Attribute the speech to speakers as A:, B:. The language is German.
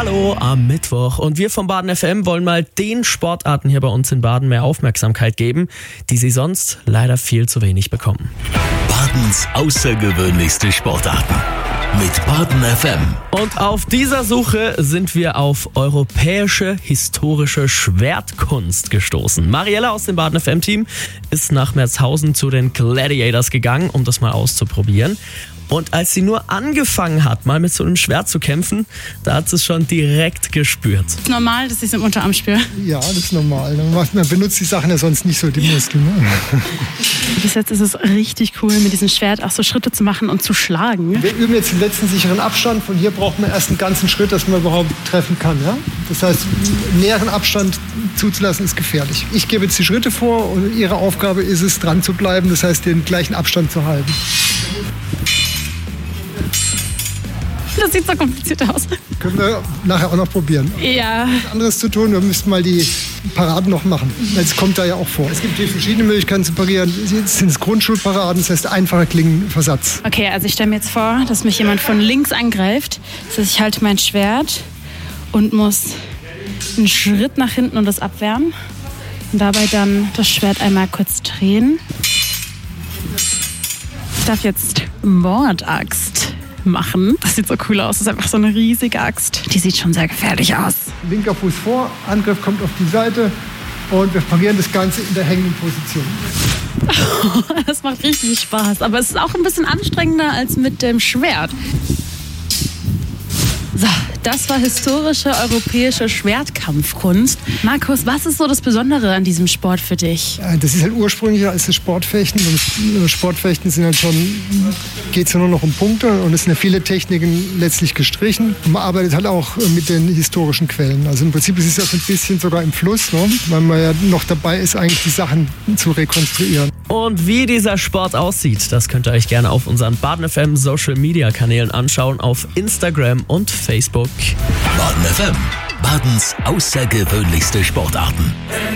A: Hallo am Mittwoch und wir vom Baden FM wollen mal den Sportarten hier bei uns in Baden mehr Aufmerksamkeit geben, die sie sonst leider viel zu wenig bekommen.
B: Badens außergewöhnlichste Sportarten mit Baden FM.
A: Und auf dieser Suche sind wir auf europäische historische Schwertkunst gestoßen. Mariella aus dem Baden FM-Team ist nach Merzhausen zu den Gladiators gegangen, um das mal auszuprobieren. Und als sie nur angefangen hat, mal mit so einem Schwert zu kämpfen, da hat sie es schon direkt gespürt.
C: Ist normal, dass ich es im Unterarm spüre?
D: Ja, das ist normal. Man benutzt die Sachen ja sonst nicht so, die Muskeln. Ne?
C: Bis jetzt ist es richtig cool, mit diesem Schwert auch so Schritte zu machen und zu schlagen.
D: Wir üben jetzt den letzten sicheren Abstand. Von hier braucht man erst einen ganzen Schritt, dass man überhaupt treffen kann. Ja? Das heißt, näheren Abstand zuzulassen ist gefährlich. Ich gebe jetzt die Schritte vor und Ihre Aufgabe ist es, dran zu bleiben. Das heißt, den gleichen Abstand zu halten.
C: Das sieht so kompliziert aus.
D: Können wir nachher auch noch probieren.
C: Ja.
D: Anderes zu tun, wir müssten mal die Paraden noch machen. Das kommt da ja auch vor. Es gibt hier verschiedene Möglichkeiten zu parieren. Jetzt sind es Grundschulparaden, das heißt einfacher Klingenversatz.
C: Okay, also ich stelle mir jetzt vor, dass mich jemand von links angreift. Das heißt, ich halte mein Schwert und muss einen Schritt nach hinten und das abwehren. Und dabei dann das Schwert einmal kurz drehen. Ich darf jetzt Mordaxt machen. Das sieht so cool aus. Das ist einfach so eine riesige Axt. Die sieht schon sehr gefährlich aus.
D: Linker Fuß vor, Angriff kommt auf die Seite und wir parieren das Ganze in der hängenden Position.
C: Das macht richtig Spaß. Aber es ist auch ein bisschen anstrengender als mit dem Schwert. So, das war historische europäische Schwertkampfkunst. Markus, was ist so das Besondere an diesem Sport für dich?
D: Das ist halt ursprünglicher als das Sportfechten. Und Sportfechten sind halt schon, geht es ja nur noch um Punkte und es sind ja viele Techniken letztlich gestrichen. Und man arbeitet halt auch mit den historischen Quellen. Also im Prinzip ist es ja so ein bisschen sogar im Fluss, ne? Weil man ja noch dabei ist, eigentlich die Sachen zu rekonstruieren.
A: Und wie dieser Sport aussieht, das könnt ihr euch gerne auf unseren Baden FM Social Media Kanälen anschauen, auf Instagram und Facebook.
B: Baden FM, Badens außergewöhnlichste Sportarten.